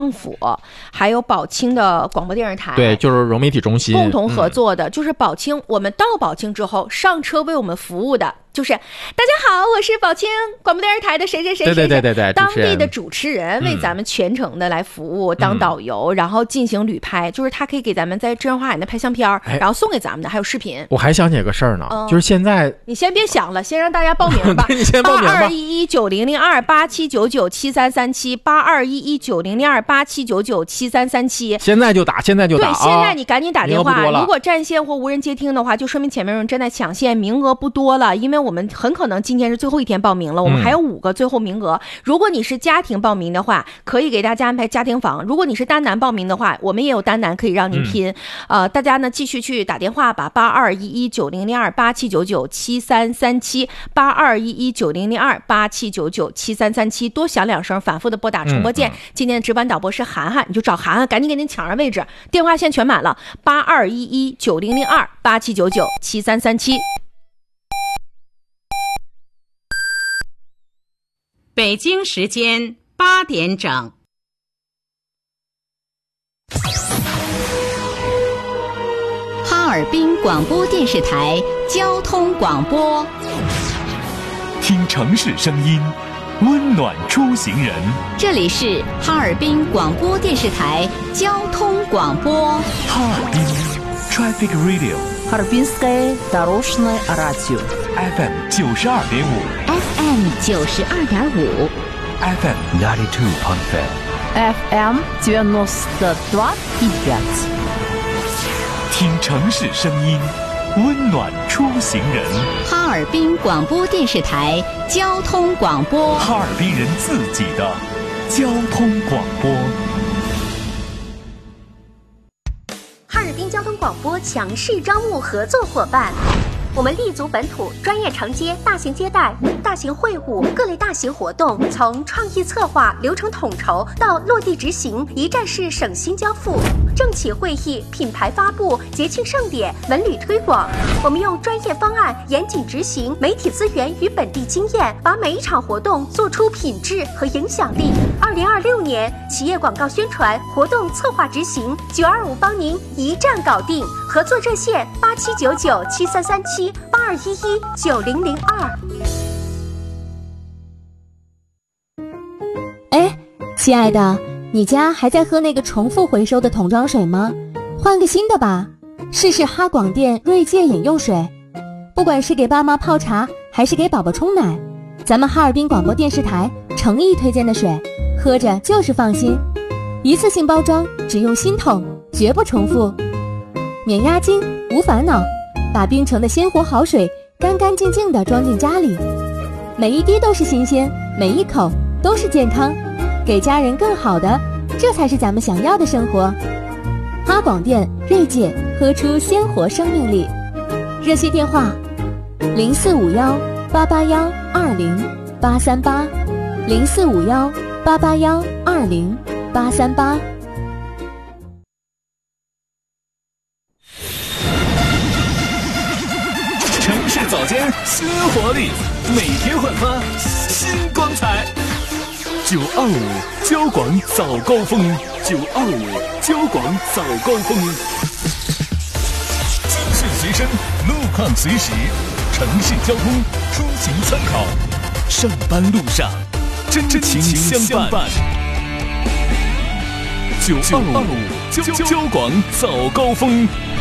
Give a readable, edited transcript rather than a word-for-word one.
政府还有宝清的广播电视台， 对，就是融媒体中心共同合作的，就是宝清，我们到宝清之后上车为我们服务的，就是大家好，我是宝清广播电视台的谁谁谁谁， 对， 当地的主持人为咱们全程的来服务，当导游，然后进行旅拍，就是他可以给咱们在真人花园的拍相片，然后送给咱们的，还有视频。 我还想起个事儿呢，就是现在你先别想了，先让大家报名吧。 你先报名吧。 82119002879973378211900287997337， 现在就打，现在就打。 对，现在你赶紧打电话。如果占线或无人接听的话，就说明前面有人正在抢线，名额不多了。因为我们很可能今天是最后一天报名了，我们还有5个最后名额。如果你是家庭报名的话，可以给大家安排家庭房；如果你是单男报名的话，我们也有单男可以让您拼。大家呢继续去打电话吧，82119002879973378211900287997337，多响2声，反复的拨打重播键。今天的值班导播是涵涵，你就找涵涵，赶紧给您抢上位置，电话线全满了，8211900287997337。 北京时间8点整。 哈尔滨广播电视台交通广播， 听城市声音，温暖出行人。 这里是哈尔滨广播电视台交通广播。 哈尔滨 Traffic Radio， Harbinskaya Doroshная Radio FM 92.5 FM 92.5 FM 92.5 FM 92.5。 听城市声音，温暖出行人。 哈尔滨广播电视台交通广播， 哈尔滨人自己的交通广播。 哈尔滨交通广播强势招募合作伙伴。我们立足本土，专业承接大型接待、大型会晤、各类大型活动，从创意策划、流程统筹到落地执行，一站式省心交付。政企会议、品牌发布、节庆盛典、文旅推广，我们用专业方案严谨执行，媒体资源与本地经验，把每一场活动做出品质和影响力。2026年企业广告宣传活动策划执行，925帮您一站搞定。合作热线8799733782119002。 哎，亲爱的，你家还在喝那个重复回收的桶装水吗？换个新的吧，试试哈广电锐界饮用水。不管是给爸妈泡茶，还是给宝宝冲奶，咱们哈尔滨广播电视台诚意推荐的水，喝着就是放心。一次性包装，只用新桶，绝不重复。免押金，无烦恼，把冰城的鲜活好水干干净净地装进家里，每一滴都是新鲜，每一口都是健康，给家人更好的，这才是咱们想要的生活。哈广电锐界，喝出鲜活生命力。热线电话0451881838045188182038。 城市早间新活力，每天焕发新光彩。925交广早高峰，925交广早高峰。资讯随身，路况随时，城市交通出行参考。上班路上，真情相伴。925交广早高峰。